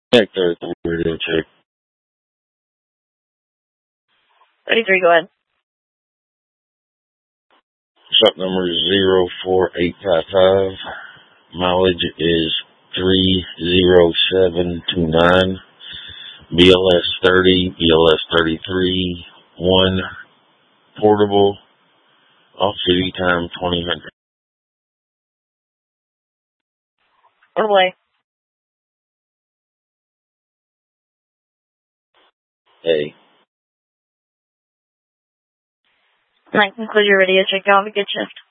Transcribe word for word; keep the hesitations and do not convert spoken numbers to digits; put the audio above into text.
Check thirty-three, radio check. thirty-three, go ahead. Shop number is zero four eight five five. Mileage is three zero seven two nine. B L S thirty, B L S thirty-three, one portable, off-duty time twenty hundred. Portable A. Hey. That concludes your radio check. Y'all have a good shift.